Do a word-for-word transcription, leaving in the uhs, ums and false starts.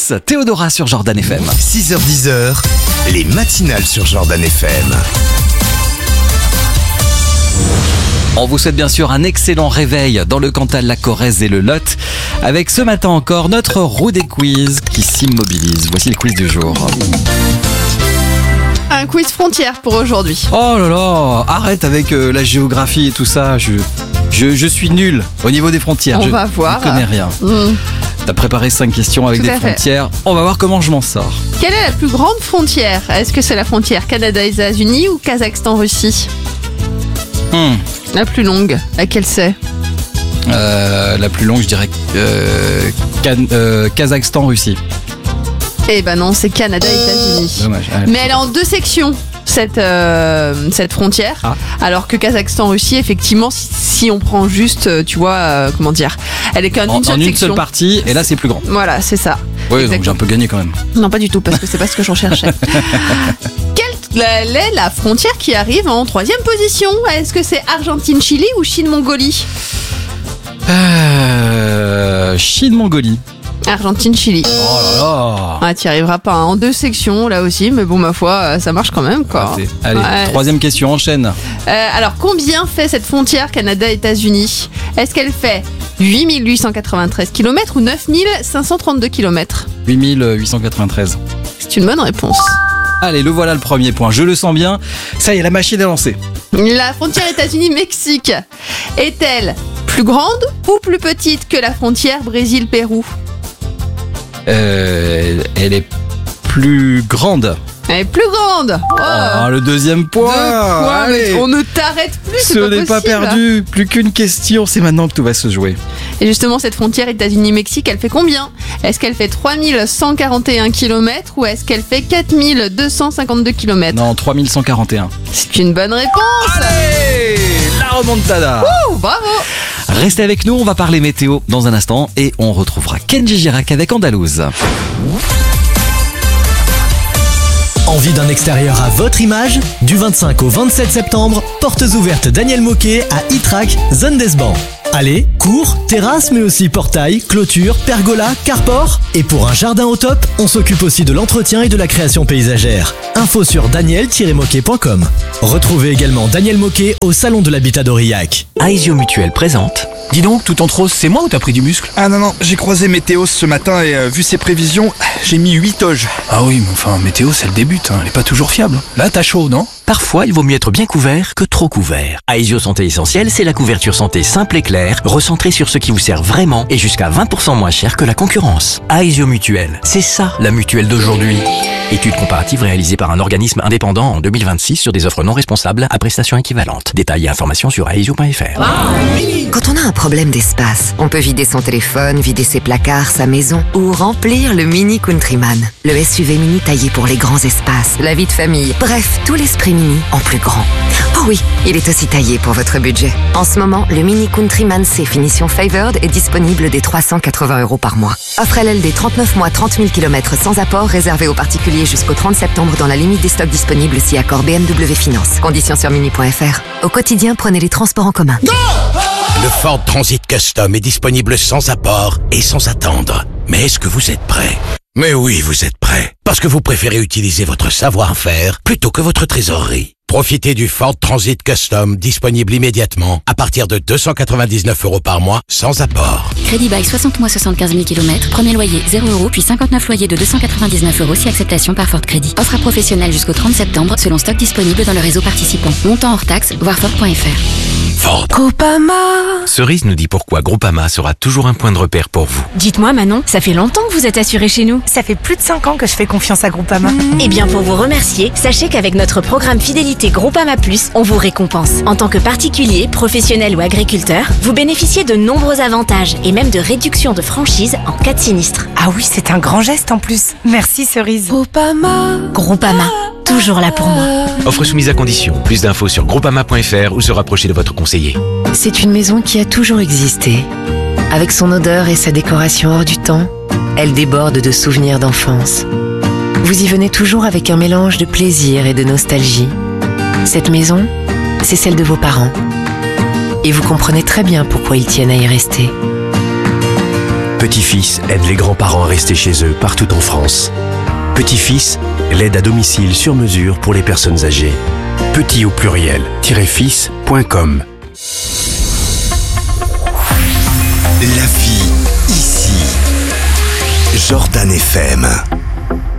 tous, Théodora sur Jordan F M. six heures dix, les matinales sur Jordan F M. On vous souhaite bien sûr un excellent réveil dans le Cantal, la Corrèze et le Lot. Avec ce matin encore notre roue des quiz qui s'immobilise. Voici le quiz du jour. Un quiz frontière pour aujourd'hui. Oh là là, arrête avec euh, la géographie et tout ça. Je, je, je suis nul au niveau des frontières. On je va voir. ne connais rien. Mmh. T'as préparé cinq questions avec Tout des à fait. frontières. On va voir comment je m'en sors. Quelle est la plus grande frontière? Est-ce que c'est la frontière Canada-États-Unis ou Kazakhstan-Russie? Hmm. La plus longue, laquelle c'est? Euh, la plus longue, je dirais euh, Can- euh, Kazakhstan-Russie. Eh ben non, c'est Canada-États-Unis. Dommage. Allez. Mais elle est en deux sections, cette, euh, cette frontière. Ah. Alors que Kazakhstan-Russie, effectivement, si, si on prend juste, euh, tu vois, euh, comment dire, elle est qu'en En, une seule en une section. seule partie, et là c'est plus grand. Voilà, c'est ça. Oui, donc Exactement. j'ai un peu gagné quand même. Non, pas du tout, parce que c'est pas ce que j'en cherchais. Quelle est la frontière qui arrive en troisième position? Est-ce que c'est Argentine-Chili ou Chine-Mongolie? Euh, Chine-Mongolie. Argentine-Chili. Oh là là. Ah, t'y arriveras pas, hein. En deux sections là aussi, mais bon, ma foi, euh, ça marche quand même, quoi. Raté. Allez, Ouais. troisième question, enchaîne. Euh, alors, combien fait cette frontière Canada-États-Unis? Est-ce qu'elle fait huit mille huit cent quatre-vingt-treize kilomètres ou neuf mille cinq cent trente-deux kilomètres? huit mille huit cent quatre-vingt-treize. C'est une bonne réponse. Allez, le voilà le premier point. Je le sens bien. Ça y est, la machine est lancée. La frontière États-Unis-Mexique est-elle plus grande ou plus petite que la frontière Brésil-Pérou? Euh, elle est plus grande. Elle est plus grande. Oh. Ah, le deuxième point. Deux points, Allez. mais on ne t'arrête plus, c'est Ce pas n'est pas possible. perdu. Plus qu'une question. C'est maintenant que tout va se jouer. Et justement, cette frontière États-Unis-Mexique, elle fait combien? Est-ce qu'elle fait trois mille cent quarante et un kilomètres ou est-ce qu'elle fait quatre mille deux cent cinquante-deux kilomètres? Non, trois mille cent quarante et un. C'est une bonne réponse. Allez, la remontada. Ouh, bravo. Restez avec nous, on va parler météo dans un instant et on retrouvera Kenji Girac avec Andalouse. Envie d'un extérieur à votre image? Du vingt-cinq au vingt-sept septembre, portes ouvertes Daniel Moquet à I-Track, zone d'Esban. Allez, cours, terrasse, mais aussi portail, clôture, pergola, carport. Et pour un jardin au top, on s'occupe aussi de l'entretien et de la création paysagère. Info sur daniel tiret moquet point com. Retrouvez également Daniel Moquet au Salon de l'Habitat d'Aurillac. Aesio Mutuelle présente. Dis donc, tout en trop, c'est moi ou t'as pris du muscle? Ah non, non, j'ai croisé Météo ce matin et euh, vu ses prévisions, j'ai mis huit toges. Ah oui, mais enfin, météo, c'est le début, hein. Elle est pas toujours fiable. Là, t'as chaud, non? Parfois, il vaut mieux être bien couvert que trop couvert. Aesio Santé Essentielle, c'est la couverture santé simple et claire, recentrée sur ce qui vous sert vraiment et jusqu'à vingt pour cent moins cher que la concurrence. Aesio Mutuelle, c'est ça la mutuelle d'aujourd'hui. Étude comparative réalisée par un organisme indépendant en deux mille vingt-six sur des offres non responsables à prestations équivalentes. Détails et informations sur aesio point f r. Quand on a un problème d'espace, on peut vider son téléphone, vider ses placards, sa maison ou remplir le Mini Countryman. Le S U V mini taillé pour les grands espaces, la vie de famille, bref, tout l'esprit mini en plus grand. Oh oui, il est aussi taillé pour votre budget. En ce moment, le Mini Countryman C finition Favored est disponible dès trois cent quatre-vingts euros par mois. Offre L L D trente-neuf mois, trente mille kilomètres sans apport réservé aux particuliers jusqu'au trente septembre dans la limite des stocks disponibles si accord B M W Finance. Conditions sur mini point f r. Au quotidien, prenez les transports en commun. Le Ford Transit Custom est disponible sans apport et sans attendre. Mais est-ce que vous êtes prêt? Mais oui, vous êtes prêt. Parce que vous préférez utiliser votre savoir-faire plutôt que votre trésorerie. Profitez du Ford Transit Custom disponible immédiatement à partir de deux cent quatre-vingt-dix-neuf euros par mois sans apport. Crédit bail soixante mois soixante-quinze mille kilomètres. Premier loyer zéro euros puis cinquante-neuf loyers de deux cent quatre-vingt-dix-neuf euros si acceptation par Ford Crédit. Offre à professionnels jusqu'au trente septembre selon stock disponible dans le réseau participant. Montant hors taxe, voir Ford point f r. Ford. Groupama. Cerise nous dit pourquoi Groupama sera toujours un point de repère pour vous. Dites-moi Manon, ça fait longtemps que vous êtes assuré chez nous. Ça fait plus de cinq ans que je fais confiance à Groupama. Mmh. Eh bien pour vous remercier, sachez qu'avec notre programme fidélité Groupama Plus, on vous récompense. En tant que particulier, professionnel ou agriculteur, vous bénéficiez de nombreux avantages et même de réductions de franchise en cas de sinistre. Ah oui, c'est un grand geste en plus. Merci Cerise. Groupama. Groupama. Toujours là pour moi. Offre soumise à condition. Plus d'infos sur groupama point f r ou se rapprocher de votre conseiller. C'est une maison qui a toujours existé. Avec son odeur et sa décoration hors du temps, elle déborde de souvenirs d'enfance. Vous y venez toujours avec un mélange de plaisir et de nostalgie. Cette maison, c'est celle de vos parents. Et vous comprenez très bien pourquoi ils tiennent à y rester. Petit-Fils aide les grands-parents à rester chez eux partout en France. Petit-Fils, l'aide à domicile sur mesure pour les personnes âgées. Petit au pluriel, fils point com. La vie ici. Jordan F M.